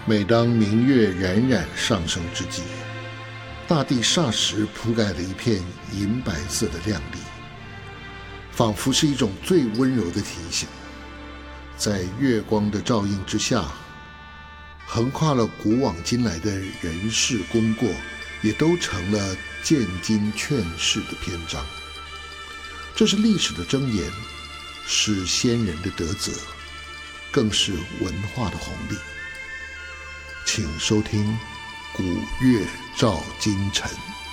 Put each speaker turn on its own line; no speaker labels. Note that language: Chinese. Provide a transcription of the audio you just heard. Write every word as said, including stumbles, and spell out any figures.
每当明月冉冉上升之际，大地霎时铺盖了一片银白色的亮丽，仿佛是一种最温柔的提醒。在月光的照映之下，横跨了古往今来的人事功过，也都成了见今劝世的篇章。这是历史的箴言，是先人的德泽，更是文化的红利。请收听《古月照今晨》。